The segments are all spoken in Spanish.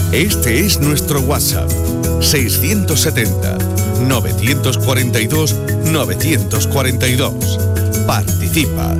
Este es nuestro WhatsApp, 670-942-942. Participa.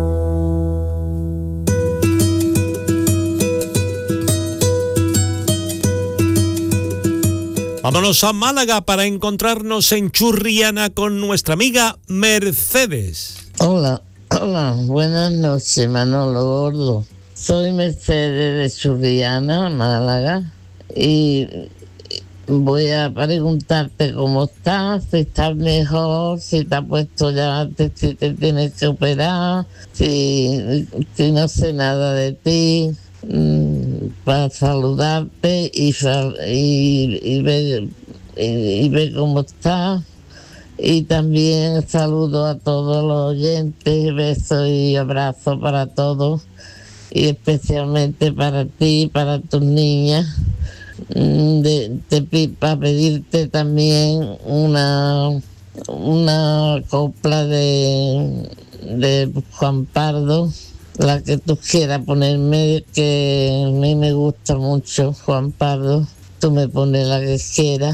Vámonos a Málaga para encontrarnos en Churriana con nuestra amiga Mercedes. Hola, buenas noches, Manolo Gordo. Soy Mercedes de Churriana, Málaga, y voy a preguntarte cómo estás, si estás mejor, si te has puesto ya, si te tienes que operar, si no sé nada de ti, para saludarte y ver cómo estás. Y también saludo a todos los oyentes, besos y abrazos para todos, y especialmente para ti, para tus niñas. Para pedirte también una copla de Juan Pardo, la que tú quieras ponerme, que a mí me gusta mucho Juan Pardo. Tú me pones la que quieras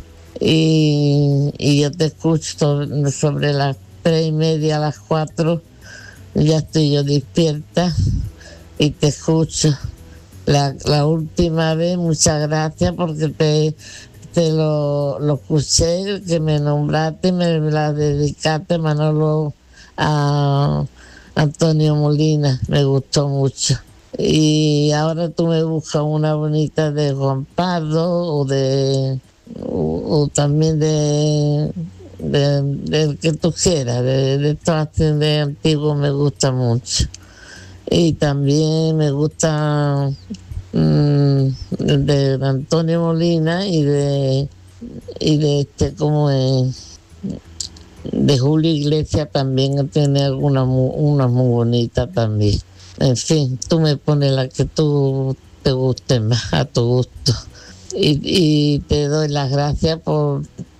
y yo te escucho sobre las 3:30, a las 4, ya estoy yo despierta y te escucho. La última vez, muchas gracias porque te lo escuché, que me nombraste, me la dedicaste, Manolo, a Antonio Molina, me gustó mucho. Y ahora tú me buscas una bonita de Juan Pardo o también del que tú quieras, de estos de antiguos me gusta mucho. Y también me gusta de Antonio Molina y de como de Julio Iglesias también tiene unas muy bonitas también. En fin, tú me pones la que tú te guste más, a tu gusto. Y te doy las gracias por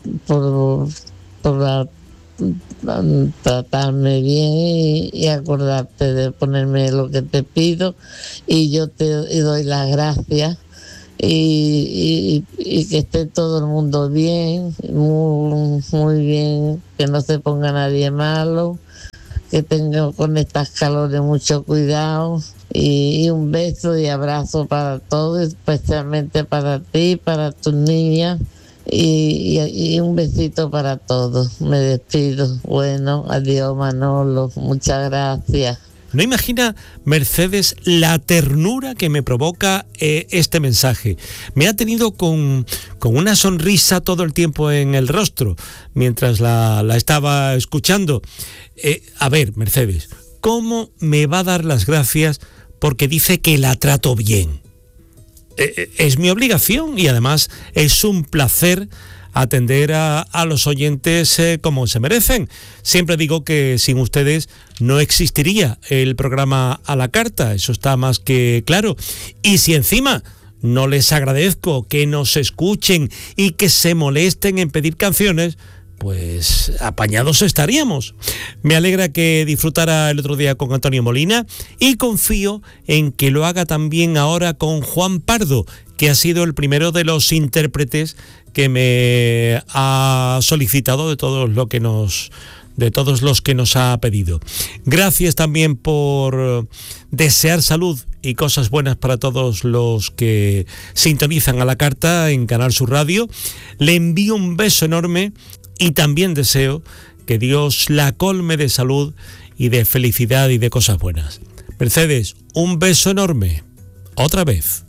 tratarme bien y acordarte de ponerme lo que te pido, y yo te doy las gracias y que esté todo el mundo bien, muy bien, que no se ponga nadie malo, que tenga con estas calores mucho cuidado, y un beso y abrazo para todos, especialmente para ti, para tus niñas. Y un besito para todos. Me despido. Bueno, adiós, Manolo. Muchas gracias. No imagina, Mercedes, la ternura que me provoca este mensaje. Me ha tenido con una sonrisa todo el tiempo en el rostro mientras la estaba escuchando. A ver, Mercedes, ¿cómo me va a dar las gracias porque dice que la trato bien? Es mi obligación y además es un placer atender a los oyentes como se merecen. Siempre digo que sin ustedes no existiría el programa A la Carta, eso está más que claro. Y si encima no les agradezco que nos escuchen y que se molesten en pedir canciones, pues apañados estaríamos. Me alegra que disfrutara el otro día con Antonio Molina y confío en que lo haga también ahora con Juan Pardo, que ha sido el primero de los intérpretes que me ha solicitado de todos los que nos ha pedido. Gracias también por desear salud y cosas buenas para todos los que sintonizan A la Carta en Canal Sur Radio. Le envío un beso enorme y también deseo que Dios la colme de salud y de felicidad y de cosas buenas. Mercedes, un beso enorme. Otra vez.